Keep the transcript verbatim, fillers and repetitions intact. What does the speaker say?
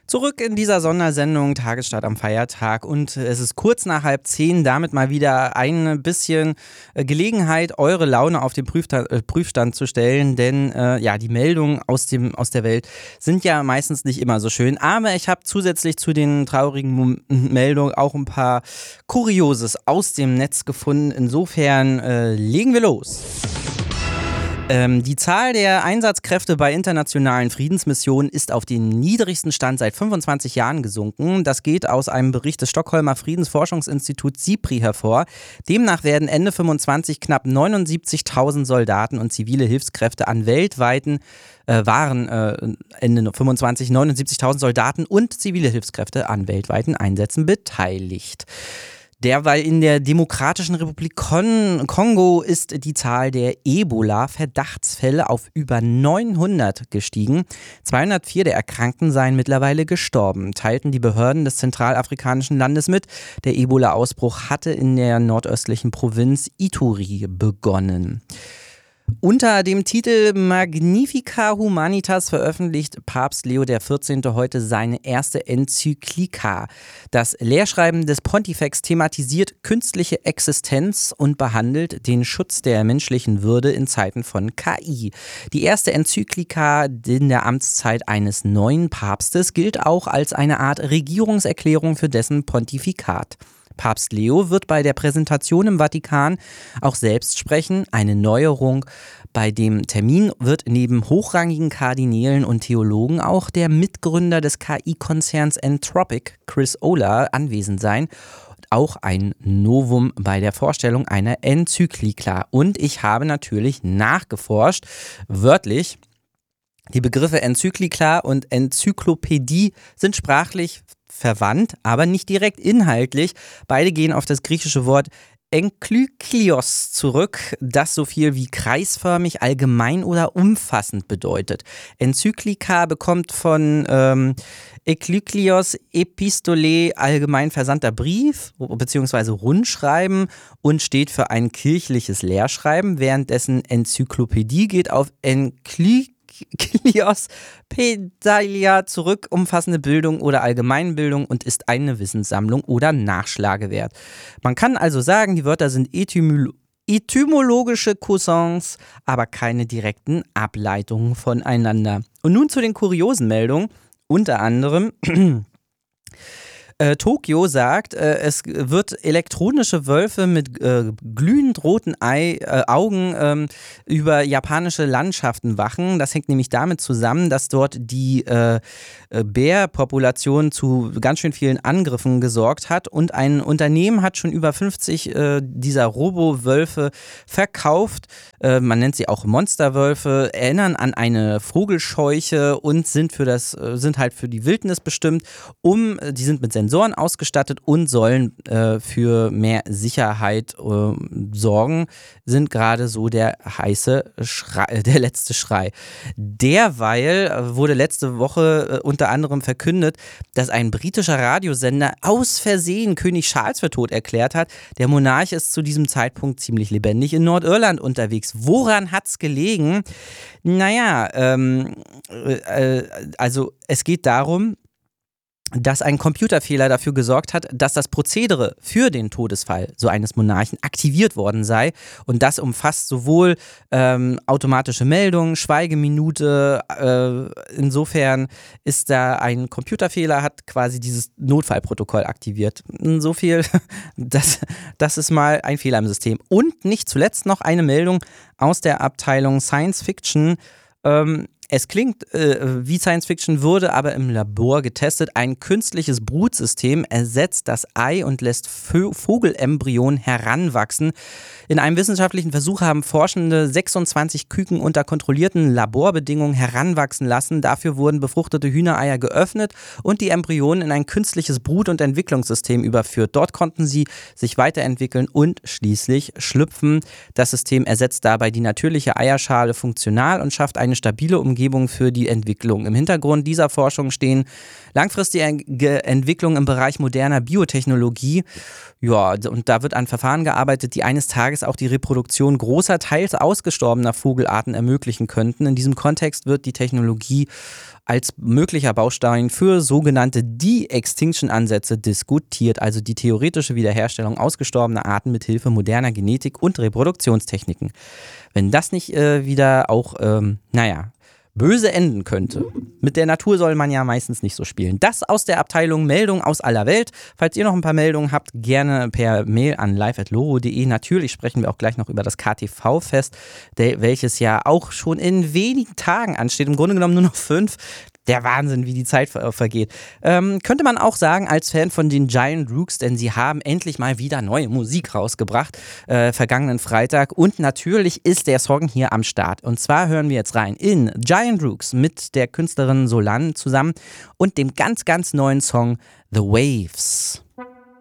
Zurück in dieser Sondersendung Tagesstart am Feiertag und es ist kurz nach halb zehn, damit mal wieder ein bisschen äh, Gelegenheit, eure Laune auf den Prüfta- äh, Prüfstand zu stellen, denn äh, ja, die Meldungen aus, dem, aus der Welt sind ja meistens nicht immer so schön, aber ich habe zusätzlich zu den traurigen Mom- Meldungen auch ein paar Kurioses aus dem Netz gefunden, insofern äh, legen wir los. Ähm, die Zahl der Einsatzkräfte bei internationalen Friedensmissionen ist auf den niedrigsten Stand seit fünfundzwanzig Jahren gesunken. Das geht aus einem Bericht des Stockholmer Friedensforschungsinstituts SIPRI hervor. Demnach werden Ende fünfundzwanzig knapp neunundsiebzigtausend Soldaten und zivile Hilfskräfte an weltweiten, äh, waren äh, Ende fünfundzwanzig neunundsiebzigtausend Soldaten und zivile Hilfskräfte an weltweiten Einsätzen beteiligt. Derweil in der Demokratischen Republik Kon- Kongo ist die Zahl der Ebola-Verdachtsfälle auf über neunhundert gestiegen. zweihundertvier der Erkrankten seien mittlerweile gestorben, teilten die Behörden des zentralafrikanischen Landes mit. Der Ebola-Ausbruch hatte in der nordöstlichen Provinz Ituri begonnen. Unter dem Titel Magnifica Humanitas veröffentlicht Papst Leo der vierzehnte. heute seine erste Enzyklika. Das Lehrschreiben des Pontifex thematisiert künstliche Existenz und behandelt den Schutz der menschlichen Würde in Zeiten von K I. Die erste Enzyklika in der Amtszeit eines neuen Papstes gilt auch als eine Art Regierungserklärung für dessen Pontifikat. Papst Leo wird bei der Präsentation im Vatikan auch selbst sprechen. Eine Neuerung bei dem Termin wird neben hochrangigen Kardinälen und Theologen auch der Mitgründer des K I-Konzerns Anthropic, Chris Olah, anwesend sein. Auch ein Novum bei der Vorstellung einer Enzyklika. Und ich habe natürlich nachgeforscht, wörtlich. Die Begriffe Enzyklika und Enzyklopädie sind sprachlich verwandt, aber nicht direkt inhaltlich. Beide gehen auf das griechische Wort Enklyklios zurück, das so viel wie kreisförmig, allgemein oder umfassend bedeutet. Enzyklika bekommt von ähm, Eklyklios Epistole, allgemein versandter Brief bzw. Rundschreiben, und steht für ein kirchliches Lehrschreiben, währenddessen Enzyklopädie geht auf Enklyklios Klios Pedalia zurück, umfassende Bildung oder Allgemeinbildung, und ist eine Wissenssammlung oder Nachschlagewert. Man kann also sagen, die Wörter sind etymolo- etymologische Cousins, aber keine direkten Ableitungen voneinander. Und nun zu den kuriosen Meldungen, unter anderem Äh, Tokio sagt, äh, es wird elektronische Wölfe mit äh, glühend roten Ei, äh, Augen ähm, über japanische Landschaften wachen. Das hängt nämlich damit zusammen, dass dort die äh, Bärpopulation zu ganz schön vielen Angriffen gesorgt hat, und ein Unternehmen hat schon über fünfzig äh, dieser Robo-Wölfe verkauft. Äh, man nennt sie auch Monsterwölfe, erinnern an eine Vogelscheuche und sind für das äh, sind halt für die Wildnis bestimmt. Um, die sind mit Sensoren ausgestattet und sollen äh, für mehr Sicherheit äh, sorgen, sind gerade so der heiße Schrei, der letzte Schrei. Derweil äh, wurde letzte Woche äh, unter anderem verkündet, dass ein britischer Radiosender aus Versehen König Charles für tot erklärt hat. Der Monarch ist zu diesem Zeitpunkt ziemlich lebendig in Nordirland unterwegs. Woran hat's gelegen? Naja, ähm, äh, also es geht darum, dass ein Computerfehler dafür gesorgt hat, dass das Prozedere für den Todesfall so eines Monarchen aktiviert worden sei. Und das umfasst sowohl ähm, automatische Meldungen, Schweigeminute. Äh, insofern ist da ein Computerfehler, hat quasi dieses Notfallprotokoll aktiviert. So viel, das, das ist mal ein Fehler im System. Und nicht zuletzt noch eine Meldung aus der Abteilung Science Fiction. Ähm, Es klingt äh, wie Science Fiction, wurde aber im Labor getestet. Ein künstliches Brutsystem ersetzt das Ei und lässt Vö- Vogelembryonen heranwachsen. In einem wissenschaftlichen Versuch haben Forschende sechsundzwanzig Küken unter kontrollierten Laborbedingungen heranwachsen lassen. Dafür wurden befruchtete Hühnereier geöffnet und die Embryonen in ein künstliches Brut- und Entwicklungssystem überführt. Dort konnten sie sich weiterentwickeln und schließlich schlüpfen. Das System ersetzt dabei die natürliche Eierschale funktional und schafft eine stabile Umgebung Datenerhebung für die Entwicklung. Im Hintergrund dieser Forschung stehen langfristige Entwicklungen im Bereich moderner Biotechnologie. Ja, und da wird an Verfahren gearbeitet, die eines Tages auch die Reproduktion großer, teils ausgestorbener Vogelarten ermöglichen könnten. In diesem Kontext wird die Technologie als möglicher Baustein für sogenannte De-Extinction-Ansätze diskutiert, also die theoretische Wiederherstellung ausgestorbener Arten mit Hilfe moderner Genetik und Reproduktionstechniken. Wenn das nicht äh, wieder auch, ähm, naja, böse enden könnte. Mit der Natur soll man ja meistens nicht so spielen. Das aus der Abteilung Meldung aus aller Welt. Falls ihr noch ein paar Meldungen habt, gerne per Mail an live at loro punkt de. Natürlich sprechen wir auch gleich noch über das K T V-Fest, welches ja auch schon in wenigen Tagen ansteht. Im Grunde genommen nur noch fünf. Der Wahnsinn, wie die Zeit ver- vergeht. Ähm, könnte man auch sagen, als Fan von den Giant Rooks, denn sie haben endlich mal wieder neue Musik rausgebracht, äh, vergangenen Freitag. Und natürlich ist der Song hier am Start. Und zwar hören wir jetzt rein in Giant Rooks mit der Künstlerin Solanne zusammen und dem ganz, ganz neuen Song The Waves.